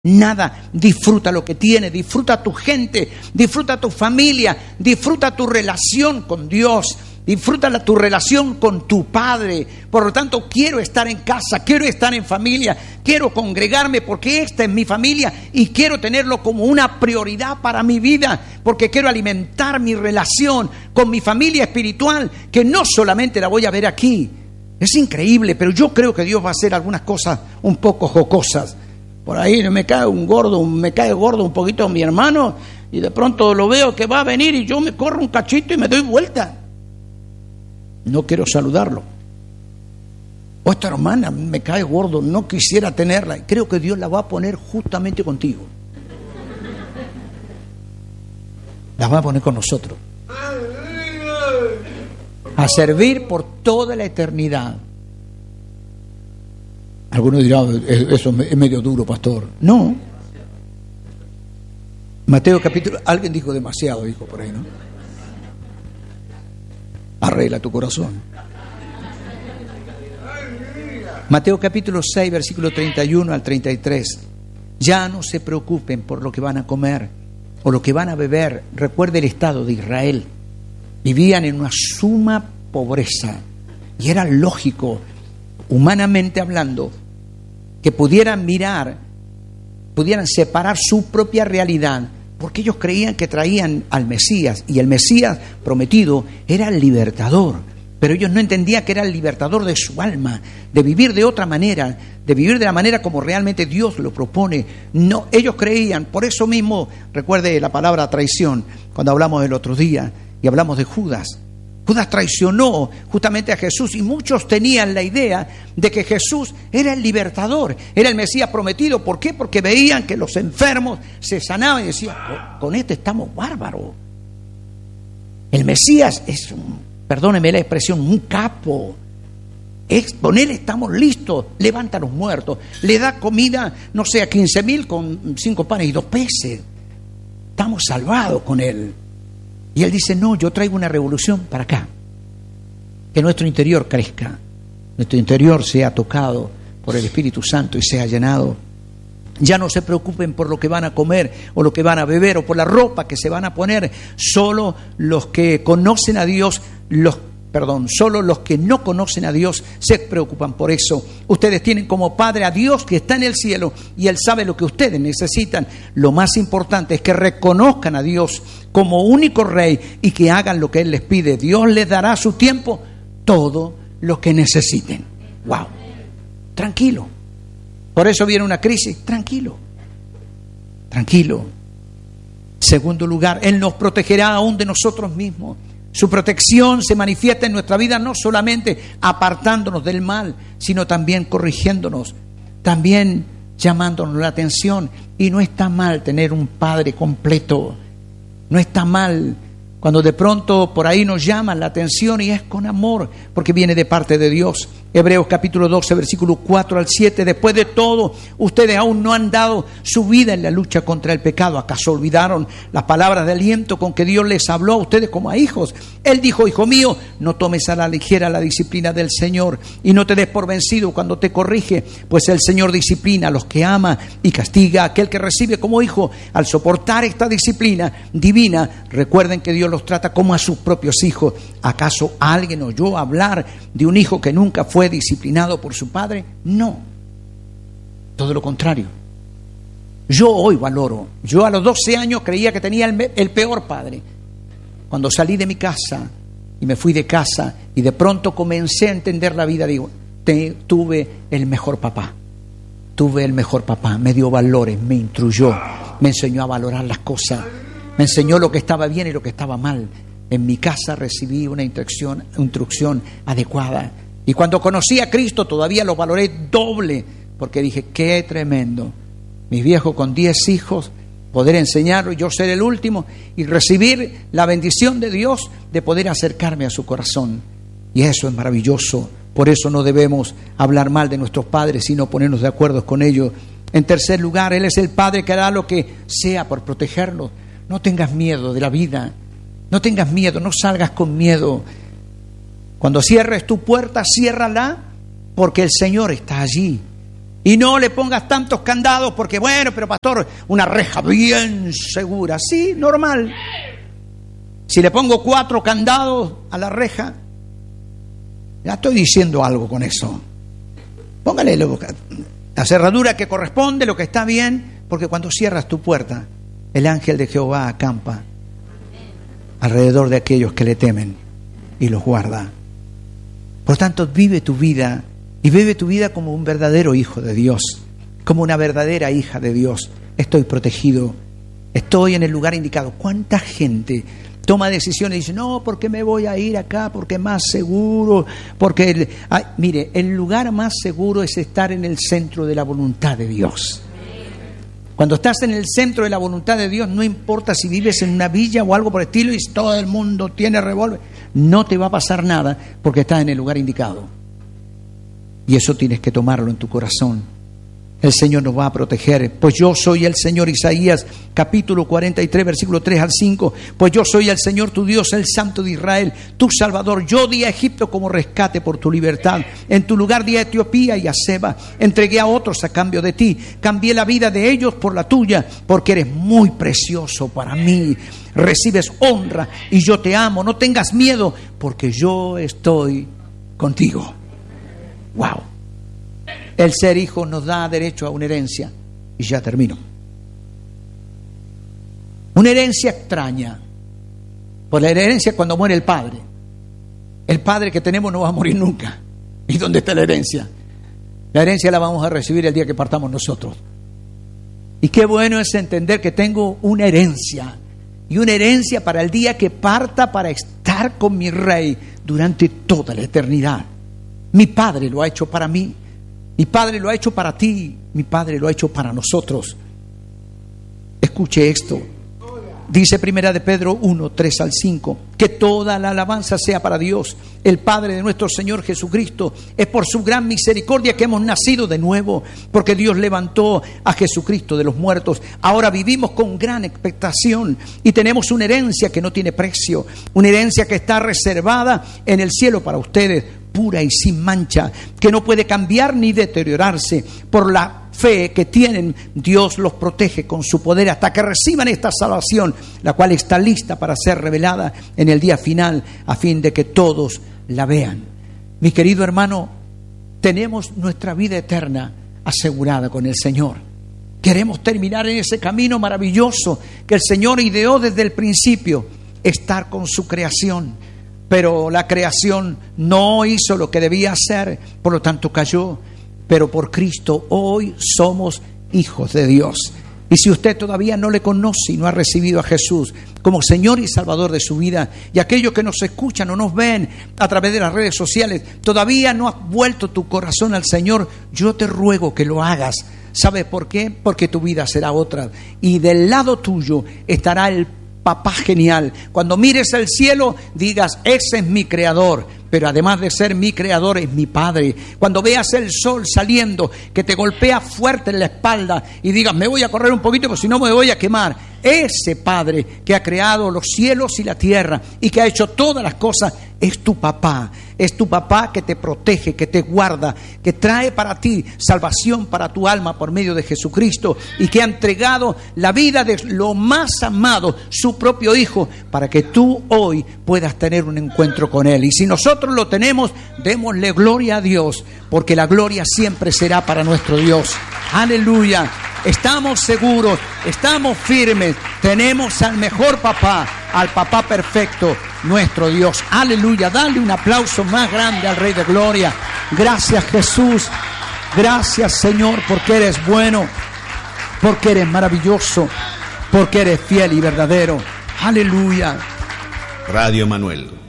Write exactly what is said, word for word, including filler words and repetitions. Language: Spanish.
nada. Disfruta lo que tienes, disfruta tu gente, disfruta tu familia, disfruta tu relación con Dios, disfruta la, tu relación con tu Padre. Por lo tanto, quiero estar en casa, quiero estar en familia, quiero congregarme porque esta es mi familia y quiero tenerlo como una prioridad para mi vida, porque quiero alimentar mi relación con mi familia espiritual, que no solamente la voy a ver aquí. Es increíble, pero yo creo que Dios va a hacer algunas cosas un poco jocosas. Por ahí me cae un gordo, me cae gordo un poquito mi hermano, y de pronto lo veo que va a venir y yo me corro un cachito y me doy vuelta. No quiero saludarlo. O esta hermana me cae gordo, no quisiera tenerla. Creo que Dios la va a poner justamente contigo. La va a poner con nosotros. A servir por toda la eternidad. Algunos dirán, eso es medio duro, pastor. No. Mateo capítulo, alguien dijo demasiado, dijo por ahí, ¿no? Arregla tu corazón. Mateo capítulo seis, versículo treinta y uno al treinta y tres. Ya no se preocupen por lo que van a comer o lo que van a beber. Recuerde el estado de Israel. Vivían en una suma pobreza y era lógico, humanamente hablando, que pudieran mirar, pudieran separar su propia realidad, porque ellos creían que traían al Mesías, y el Mesías prometido era el libertador, pero ellos no entendían que era el libertador de su alma, de vivir de otra manera, de vivir de la manera como realmente Dios lo propone. No, ellos creían, por eso mismo, recuerde la palabra traición, cuando hablamos del otro día, y hablamos de Judas. Judas traicionó justamente a Jesús y muchos tenían la idea de que Jesús era el libertador, era el Mesías prometido. ¿Por qué? Porque veían que los enfermos se sanaban y decían, con este estamos bárbaros. El Mesías es, un, perdóneme la expresión, un capo. Es, con él estamos listos, levanta a los muertos, le da comida, no sé, a quince mil con cinco panes y dos peces. Estamos salvados con él. Y él dice, no, yo traigo una revolución para acá. Que nuestro interior crezca, nuestro interior sea tocado por el Espíritu Santo y sea llenado. Ya no se preocupen por lo que van a comer o lo que van a beber o por la ropa que se van a poner. Solo los que conocen a Dios, los Perdón, solo los que no conocen a Dios se preocupan por eso. Ustedes tienen como Padre a Dios que está en el cielo y Él sabe lo que ustedes necesitan. Lo más importante es que reconozcan a Dios como único Rey y que hagan lo que Él les pide. Dios les dará a su tiempo todo lo que necesiten. ¡Wow! Tranquilo. Por eso viene una crisis. Tranquilo. Tranquilo. Segundo lugar, Él nos protegerá aún de nosotros mismos. Su protección se manifiesta en nuestra vida no solamente apartándonos del mal, sino también corrigiéndonos, también llamándonos la atención. Y no está mal tener un Padre completo, no está mal cuando de pronto por ahí nos llaman la atención y es con amor, porque viene de parte de Dios. Hebreos capítulo doce, versículo cuatro al siete. Después de todo, ustedes aún no han dado su vida en la lucha contra el pecado. ¿Acaso olvidaron las palabras de aliento con que Dios les habló a ustedes como a hijos? Él dijo, hijo mío, no tomes a la ligera la disciplina del Señor y no te des por vencido cuando te corrige, pues el Señor disciplina a los que ama y castiga a aquel que recibe como hijo. Al soportar esta disciplina divina, recuerden que Dios los trata como a sus propios hijos. ¿Acaso alguien oyó hablar de un hijo que nunca fue disciplinado por su padre? No, todo lo contrario. Yo hoy valoro, yo a los doce años creía que tenía el, el peor padre. Cuando salí de mi casa y me fui de casa y de pronto comencé a entender la vida, digo, te, tuve el mejor papá, tuve el mejor papá, me dio valores, me instruyó, me enseñó a valorar las cosas, me enseñó lo que estaba bien y lo que estaba mal. En mi casa recibí una instrucción, instrucción adecuada. Y cuando conocí a Cristo todavía lo valoré doble, porque dije, qué tremendo. Mis viejos con diez hijos, poder enseñarlo y yo ser el último y recibir la bendición de Dios de poder acercarme a su corazón. Y eso es maravilloso. Por eso no debemos hablar mal de nuestros padres, sino ponernos de acuerdo con ellos. En tercer lugar, Él es el Padre que hará lo que sea por protegerlos. No tengas miedo de la vida. No tengas miedo, no salgas con miedo. Cuando cierres tu puerta, ciérrala, porque el Señor está allí. Y no le pongas tantos candados porque, bueno, pero pastor, una reja bien segura. Sí, normal. Si le pongo cuatro candados a la reja, ya estoy diciendo algo con eso. Póngale la cerradura que corresponde, lo que está bien, porque cuando cierras tu puerta, el ángel de Jehová acampa alrededor de aquellos que le temen y los guarda. Por tanto, vive tu vida y vive tu vida como un verdadero hijo de Dios, como una verdadera hija de Dios. Estoy protegido, estoy en el lugar indicado. ¿Cuánta gente toma decisiones y dice, no, porque me voy a ir acá, porque es más seguro, porque... El... Ay, mire, el lugar más seguro es estar en el centro de la voluntad de Dios. Cuando estás en el centro de la voluntad de Dios, no importa si vives en una villa o algo por el estilo y todo el mundo tiene revólver, no te va a pasar nada porque estás en el lugar indicado. Y eso tienes que tomarlo en tu corazón. El Señor nos va a proteger. Pues yo soy el Señor, Isaías capítulo cuarenta y tres, versículo tres al cinco. Pues yo soy el Señor tu Dios, el Santo de Israel, tu Salvador. Yo di a Egipto como rescate por tu libertad. En tu lugar di a Etiopía y a Seba. Entregué a otros a cambio de ti. Cambié la vida de ellos por la tuya, porque eres muy precioso para mí. Recibes honra y yo te amo. No tengas miedo, porque yo estoy contigo. Wow. El ser hijo nos da derecho a una herencia. Y ya termino. Una herencia extraña. Por la herencia cuando muere el padre. El padre que tenemos no va a morir nunca. ¿Y dónde está la herencia? La herencia la vamos a recibir el día que partamos nosotros. Y qué bueno es entender que tengo una herencia. Y una herencia para el día que parta, para estar con mi rey durante toda la eternidad. Mi Padre lo ha hecho para mí. Mi Padre lo ha hecho para ti. Mi Padre lo ha hecho para nosotros. Escuche esto. Dice Primera de Pedro uno, tres al cinco. Que toda la alabanza sea para Dios, el Padre de nuestro Señor Jesucristo. Es por su gran misericordia que hemos nacido de nuevo, porque Dios levantó a Jesucristo de los muertos. Ahora vivimos con gran expectación y tenemos una herencia que no tiene precio. Una herencia que está reservada en el cielo para ustedes, pura y sin mancha, que no puede cambiar ni deteriorarse. Por la fe que tienen, Dios los protege con su poder hasta que reciban esta salvación, la cual está lista para ser revelada en el día final, a fin de que todos la vean. Mi querido hermano, tenemos nuestra vida eterna asegurada con el Señor. Queremos terminar en ese camino maravilloso que el Señor ideó desde el principio, estar con su creación. Pero la creación no hizo lo que debía hacer, por lo tanto cayó. Pero por Cristo hoy somos hijos de Dios. Y si usted todavía no le conoce y no ha recibido a Jesús como Señor y Salvador de su vida, y aquellos que nos escuchan o nos ven a través de las redes sociales, todavía no has vuelto tu corazón al Señor, yo te ruego que lo hagas. ¿Sabes por qué? Porque tu vida será otra. Y del lado tuyo estará el Papá genial. Cuando mires al cielo, digas, ese es mi creador. Pero además de ser mi creador, es mi Padre. Cuando veas el sol saliendo, que te golpea fuerte en la espalda y digas, me voy a correr un poquito, porque si no me voy a quemar. Ese Padre que ha creado los cielos y la tierra y que ha hecho todas las cosas, es tu papá. Es tu papá que te protege, que te guarda, que trae para ti salvación para tu alma por medio de Jesucristo y que ha entregado la vida de lo más amado, su propio Hijo, para que tú hoy puedas tener un encuentro con Él. Y si nosotros lo tenemos, démosle gloria a Dios, porque la gloria siempre será para nuestro Dios. Aleluya. Estamos seguros, estamos firmes, tenemos al mejor papá, al papá perfecto, nuestro Dios. Aleluya, dale un aplauso más grande al Rey de Gloria. Gracias, Jesús, gracias, Señor, porque eres bueno, porque eres maravilloso, porque eres fiel y verdadero. Aleluya. Radio Emanuel.